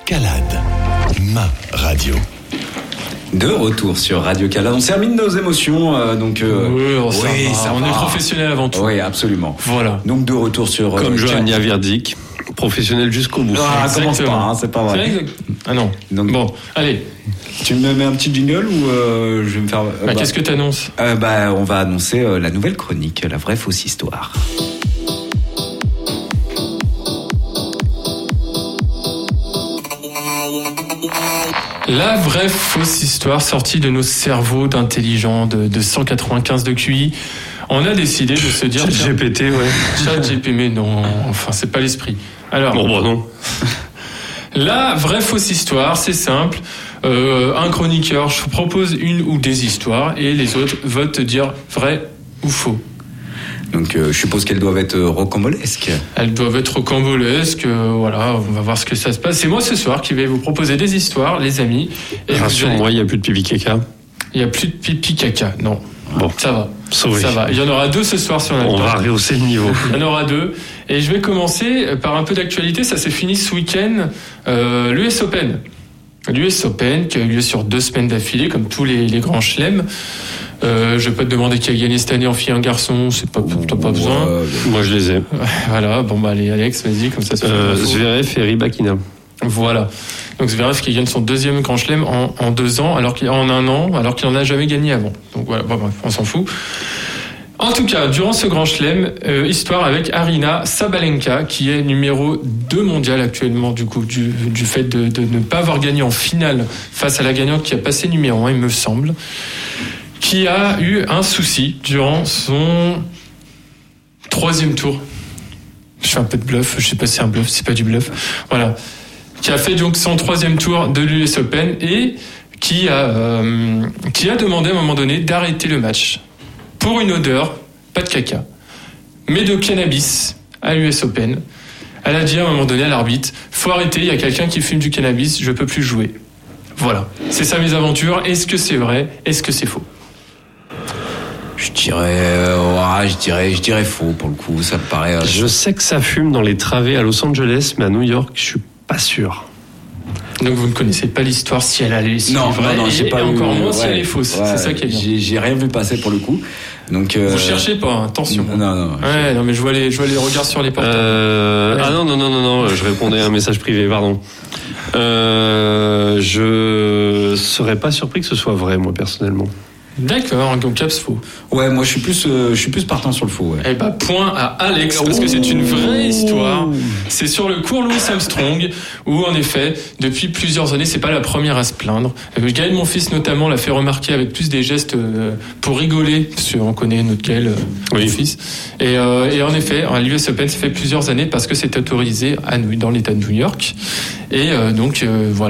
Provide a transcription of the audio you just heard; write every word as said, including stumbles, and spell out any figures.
Calade, ma radio. De retour sur Radio Calade. On termine nos émotions, euh, donc. Euh, oui, on, oui, ça on est professionnel avant tout. Oui, absolument. Voilà. Donc de retour sur. Comme euh, Johannia Verdic, professionnel jusqu'au bout. Ah, commence pas, hein, c'est pas vrai. C'est ah non. Donc, bon, allez. Tu me mets un petit jingle ou euh, je vais me faire. Euh, bah, bah, qu'est-ce que tu annonces euh, Bah, on va annoncer euh, la nouvelle chronique, la vraie fausse histoire. La vraie fausse histoire sortie de nos cerveaux d'intelligents de, de cent quatre-vingt-quinze de Q I. On a décidé de se dire... Chat G P T, ouais. Chat G P T, mais non, enfin, c'est pas l'esprit. Alors... Bon, bah non. La vraie fausse histoire, c'est simple. Euh, un chroniqueur, je propose une ou des histoires et les autres veulent te dire vrai ou faux. Donc euh, je suppose qu'elles doivent être rocambolesques. Elles doivent être rocambolesques, euh, voilà, on va voir ce que ça se passe. C'est moi ce soir qui vais vous proposer des histoires, les amis. Rassure-moi, il n'y a plus de pipi caca. Il n'y a plus de pipi caca, non. Bon, ça va, sauvé. Ça va. Il y en aura deux ce soir sur la On va rehausser le niveau. Il y en aura deux. Et je vais commencer par un peu d'actualité. Ça s'est fini ce week-end, euh, l'U S Open. L'U S Open qui a eu lieu sur deux semaines d'affilée, comme tous les, les grands chelems. Euh, je vais pas te demander qui a gagné cette année en fille et en garçon, c'est pas, t'as pas besoin. Euh, moi je les ai. Voilà, bon bah allez Alex, vas-y, comme ça. Euh, Zverev et Rybakina. Voilà. Donc Zverev qui gagne son deuxième grand chelem en, en deux ans, alors qu'il en un an, alors qu'il en a jamais gagné avant. Donc voilà, bon, bref, on s'en fout. En tout cas, durant ce grand chelem, euh, histoire avec Aryna Sabalenka, qui est numéro deux mondial actuellement, du coup, du, du fait de, de ne pas avoir gagné en finale face à la gagnante qui a passé numéro un, il me semble, qui a eu un souci durant son troisième tour. Je fais un peu de bluff, je sais pas si c'est un bluff, c'est pas du bluff. Voilà. Qui a fait donc son troisième tour de l'U S Open et qui a, euh, qui a demandé à un moment donné d'arrêter le match. Pour une odeur, pas de caca, mais de cannabis à l'U S Open. Elle a dit à un moment donné à l'arbitre, faut arrêter, il y a quelqu'un qui fume du cannabis, je peux plus jouer. Voilà. C'est sa mésaventure. Est-ce que c'est vrai? Est-ce que c'est faux? Je dirais, euh, ouais, je dirais, je dirais faux pour le coup. Ça me paraît. Euh... Je sais que ça fume dans les travées à Los Angeles, mais à New York, je suis pas sûr. Donc vous ne connaissez pas l'histoire si elle a si non, elle est vraie, non, non, j'ai et, pas et vu, encore moins ouais, si elle est fausse. Ouais, c'est ça qui est bien. J'ai, j'ai rien vu passer pour le coup. Donc euh... vous cherchez pas, hein, attention. Non, non. non ouais, non, mais je vois les, je vois les regards sur les portables. Euh... Ouais. Ah non, non, non, non, non. Je répondais à un message privé, pardon. Euh... Je serais pas surpris que ce soit vrai, moi personnellement. D'accord, donc caps faux. Ouais, moi je suis plus, euh, je suis plus partant sur le faux. Ouais. Eh ben point à Alex parce que c'est une vraie histoire. C'est sur le cours Louis Armstrong où en effet depuis plusieurs années c'est pas la première à se plaindre. Gaël mon fils notamment l'a fait remarquer avec plus des gestes euh, pour rigoler parce qu'on connaît notre Gaël, euh, oui. mon fils. Et, euh, et en effet, à l'U S Open ça fait plusieurs années parce que c'est autorisé à, dans l'État de New York et euh, donc euh, voilà.